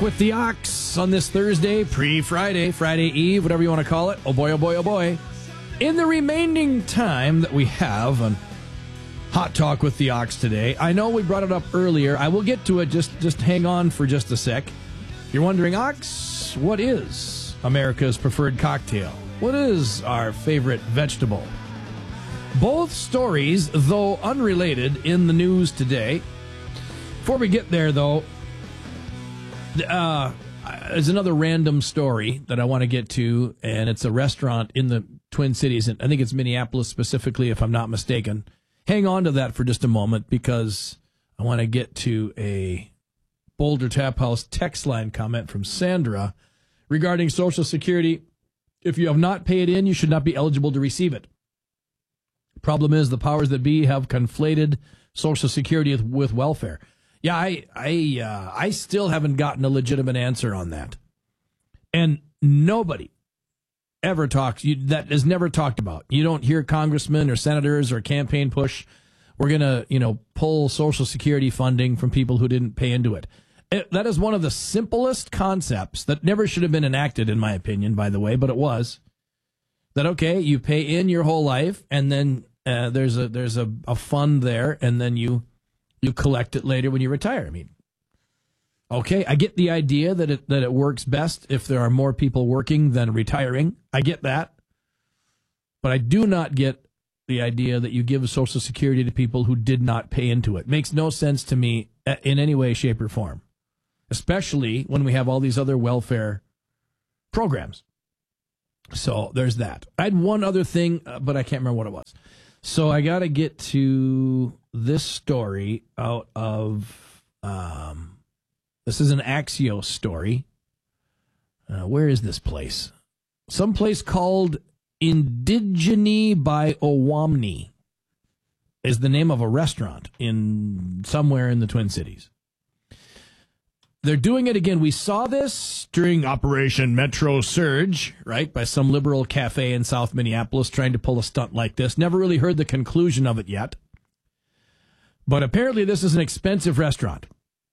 with the Ox on this Thursday, pre-Friday, Friday Eve, whatever you want to call it. Oh boy, oh boy, oh boy. In the remaining time that we have on Hot Talk with the Ox today, I know we brought it up earlier. I will get to it. Just hang on for just a sec. You're wondering, Ox, what is America's preferred cocktail? What is our favorite vegetable? Both stories, though unrelated, in the news today. Before we get there, though, there's another random story that I want to get to, and it's a restaurant in the Twin Cities, and I think it's Minneapolis specifically, if I'm not mistaken. Hang on to that for just a moment, because I want to get to a Boulder Tap House text line comment from Sandra regarding Social Security. If you have not paid in, you should not be eligible to receive it. Problem is, the powers that be have conflated Social Security with welfare. Yeah, I still haven't gotten a legitimate answer on that. And nobody ever talks, that is never talked about. You don't hear congressmen or senators or campaign push, we're going to, pull Social Security funding from people who didn't pay into it. That is one of the simplest concepts that never should have been enacted, in my opinion, by the way, but it was. That, okay, you pay in your whole life, and then there's a fund there, and then you collect it later when you retire. I mean, okay, I get the idea that it works best if there are more people working than retiring. I get that. But I do not get the idea that you give Social Security to people who did not pay into it. Makes no sense to me in any way, shape, or form, especially when we have all these other welfare programs. So there's that. I had one other thing, but I can't remember what it was. So I got to get to this story out of, this is an Axios story. Where is this place? Some place called Indigene by Owamni is the name of a restaurant in somewhere in the Twin Cities. They're doing it again. We saw this during Operation Metro Surge, right, by some liberal cafe in South Minneapolis trying to pull a stunt like this. Never really heard the conclusion of it yet. But apparently this is an expensive restaurant.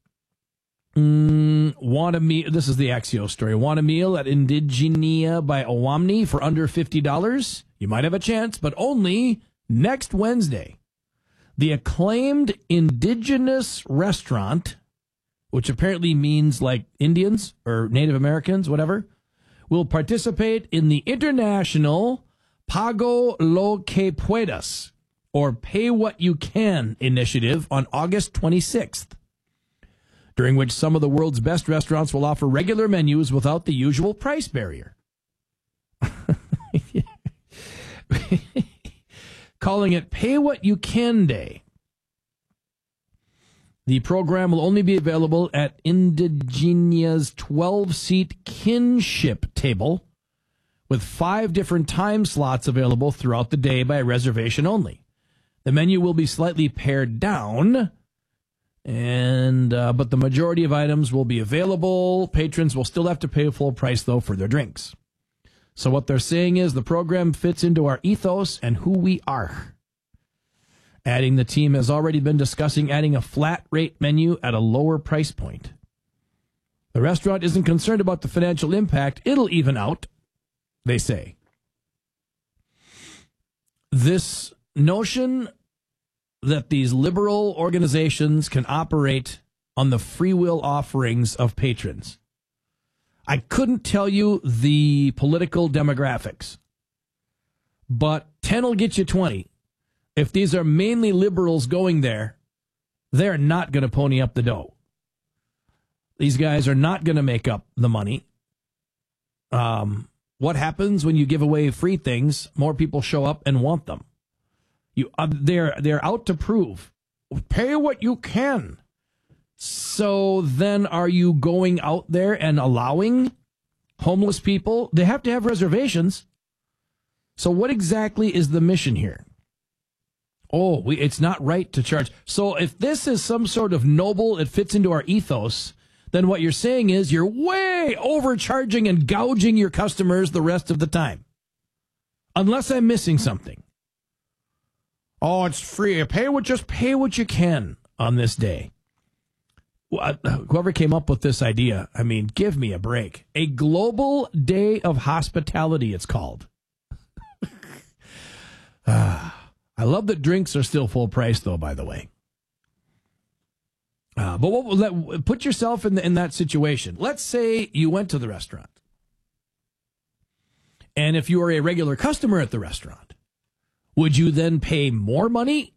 Want a meal? This is the Axios story. Want a meal at Indigenia by Owamni for under $50? You might have a chance, but only next Wednesday. The acclaimed indigenous restaurant, which apparently means like Indians or Native Americans, whatever, will participate in the International Pago Lo Que Puedas, or Pay What You Can initiative on August 26th, during which some of the world's best restaurants will offer regular menus without the usual price barrier. Calling it Pay What You Can Day. The program will only be available at Indigenia's 12-seat kinship table, with 5 different time slots available throughout the day by reservation only. The menu will be slightly pared down, but the majority of items will be available. Patrons will still have to pay full price, though, for their drinks. So what they're saying is the program fits into our ethos and who we are. Adding, the team has already been discussing adding a flat rate menu at a lower price point. The restaurant isn't concerned about the financial impact. It'll even out, they say. This notion that these liberal organizations can operate on the free will offerings of patrons. I couldn't tell you the political demographics, but 10 will get you 20. If these are mainly liberals going there, they're not going to pony up the dough. These guys are not going to make up the money. What happens when you give away free things? More people show up and want them. They're out to prove, pay what you can. So then are you going out there and allowing homeless people? They have to have reservations. So what exactly is the mission here? It's not right to charge. So if this is some sort of noble, it fits into our ethos, then what you're saying is you're way overcharging and gouging your customers the rest of the time. Unless I'm missing something. Oh, it's free. Just pay what you can on this day. whoever came up with this idea, I mean, give me a break. A global day of hospitality, it's called. I love that drinks are still full price, though, by the way. But put yourself in that situation. Let's say you went to the restaurant. And if you are a regular customer at the restaurant, would you then pay more money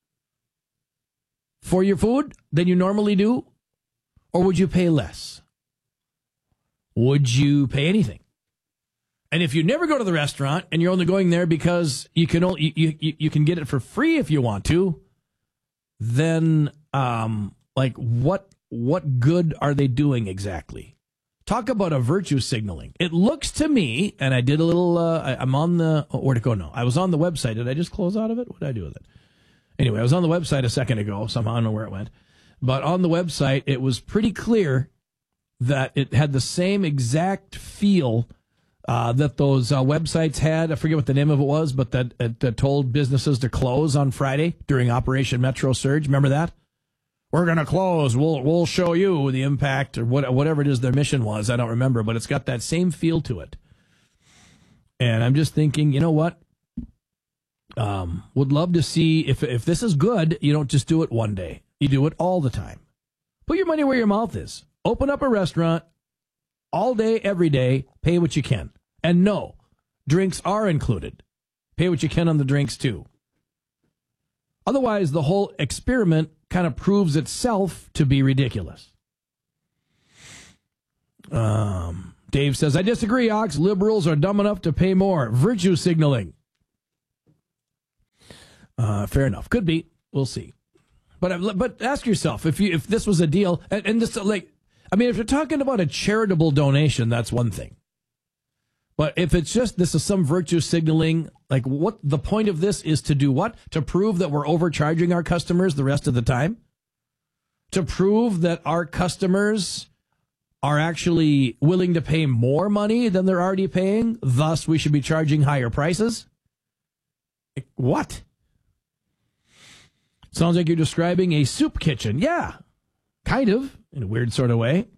for your food than you normally do? Or would you pay less? Would you pay anything? And if you never go to the restaurant and you're only going there because you can get it for free if you want to, then what good are they doing exactly? Talk about a virtue signaling. It looks to me, and I did a little. I'm on the where'd it go? No, I was on the website. Did I just close out of it? What did I do with it? Anyway, I was on the website a second ago. Somehow I don't know where it went, but on the website it was pretty clear that it had the same exact feel that those websites had. I forget what the name of it was, but that told businesses to close on Friday during Operation Metro Surge. Remember that? We're going to close. We'll show you the impact or whatever it is their mission was. I don't remember, but it's got that same feel to it. And I'm just thinking, you know what? Would love to see if this is good, you don't just do it one day. You do it all the time. Put your money where your mouth is. Open up a restaurant all day, every day. Pay what you can. And no, drinks are included. Pay what you can on the drinks, too. Otherwise, the whole experiment kind of proves itself to be ridiculous. Dave says, I disagree, Ox. Liberals are dumb enough to pay more. Virtue signaling. Fair enough. Could be. We'll see. But ask yourself, if this was a deal, and this, if you're talking about a charitable donation, that's one thing. But if it's just this is some virtue signaling, what the point of this is to do what? To prove that we're overcharging our customers the rest of the time? To prove that our customers are actually willing to pay more money than they're already paying, thus we should be charging higher prices? What? Sounds like you're describing a soup kitchen. Yeah, kind of, in a weird sort of way.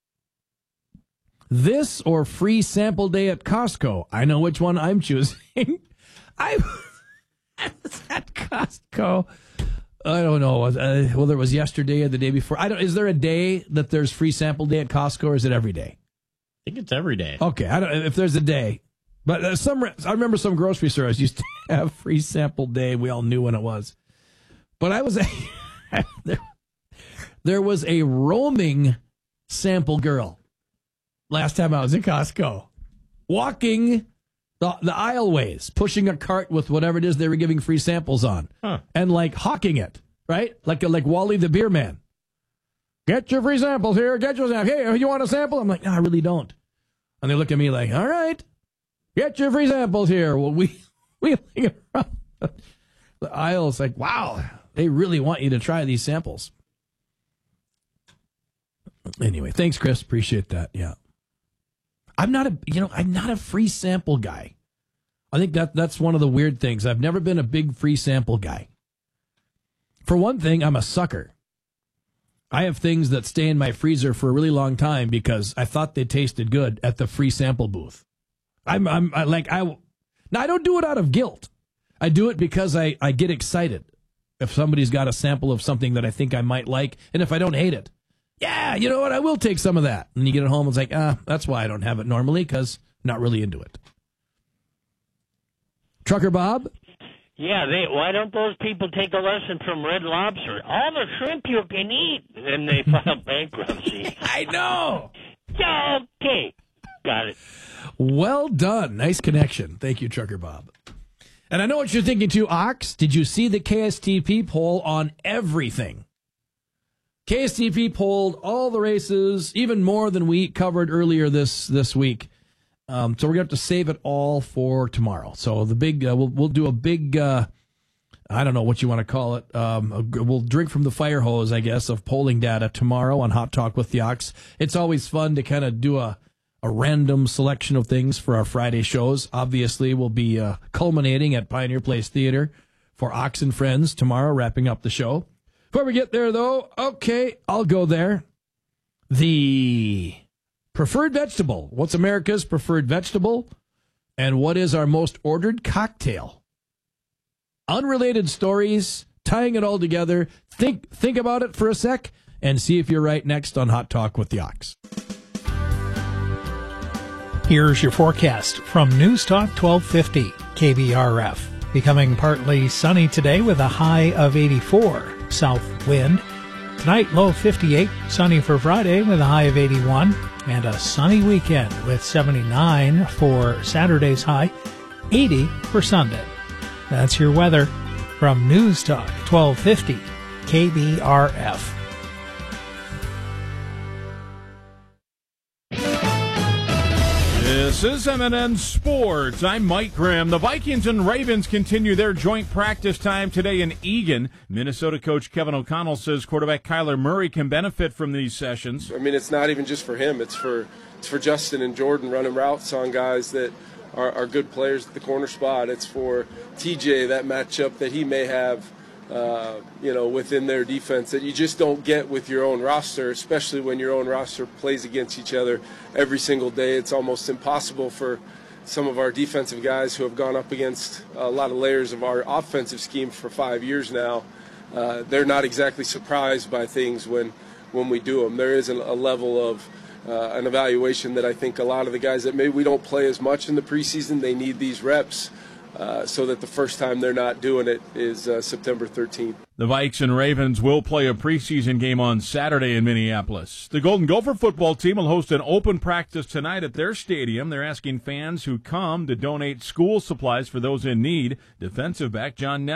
This or free sample day at Costco? I know which one I'm choosing. I was at Costco. I don't know whether it was yesterday or the day before. Is there a day that there's free sample day at Costco, or is it every day? I think it's every day. Okay, I don't if there's a day, but I remember some grocery stores used to have free sample day. We all knew when it was, but there was a roaming sample girl. Last time I was at Costco, walking the aisleways, pushing a cart with whatever it is they were giving free samples on, and hawking it, right? Like Wally the beer man. Get your free samples here. Get your samples. Hey, you want a sample? I'm like, no, I really don't. And they look at me like, all right, get your free samples here. Well, we around the aisles like, wow, they really want you to try these samples. Anyway, thanks, Chris. Appreciate that. Yeah. I'm not a free sample guy. I think that's one of the weird things. I've never been a big free sample guy. For one thing, I'm a sucker. I have things that stay in my freezer for a really long time because I thought they tasted good at the free sample booth. I don't do it out of guilt. I do it because I get excited if somebody's got a sample of something that I think I might like, and if I don't hate it. Yeah, you know what? I will take some of that. And you get it home, it's like, that's why I don't have it normally, because I'm not really into it. Trucker Bob? Yeah, why don't those people take a lesson from Red Lobster? All the shrimp you can eat. And they file bankruptcy. I know. Okay. Got it. Well done. Nice connection. Thank you, Trucker Bob. And I know what you're thinking too, Ox. Did you see the KSTP poll on everything? KSTP polled all the races, even more than we covered earlier this week. So we're going to have to save it all for tomorrow. So the big, we'll do a big, I don't know what you want to call it. We'll drink from the fire hose, I guess, of polling data tomorrow on Hot Talk with the Ox. It's always fun to kind of do a random selection of things for our Friday shows. Obviously, we'll be culminating at Pioneer Place Theater for Ox and Friends tomorrow, wrapping up the show. Before we get there, though, okay, I'll go there. The preferred vegetable. What's America's preferred vegetable? And what is our most ordered cocktail? Unrelated stories, tying it all together. Think about it for a sec and see if you're right next on Hot Talk with the Ox. Here's your forecast from News Talk 1250 KBRF. Becoming partly sunny today with a high of 84. South wind. Tonight, low 58. Sunny for Friday with a high of 81. And a sunny weekend with 79 for Saturday's high. 80 for Sunday. That's your weather from News Talk 1250 KBRF. This is M&N Sports. I'm Mike Graham. The Vikings and Ravens continue their joint practice time today in Eagan. Minnesota coach Kevin O'Connell says quarterback Kyler Murray can benefit from these sessions. I mean, it's not even just for him. It's for Justin and Jordan running routes on guys that are good players at the corner spot. It's for TJ, that matchup that he may have, within their defense that you just don't get with your own roster, especially when your own roster plays against each other every single day. It's almost impossible for some of our defensive guys who have gone up against a lot of layers of our offensive scheme for 5 years now. They're not exactly surprised by things when we do them. There is a level of an evaluation that I think a lot of the guys that maybe we don't play as much in the preseason, they need these reps. So that the first time they're not doing it is September 13th. The Vikes and Ravens will play a preseason game on Saturday in Minneapolis. The Golden Gopher football team will host an open practice tonight at their stadium. They're asking fans who come to donate school supplies for those in need. Defensive back John Ness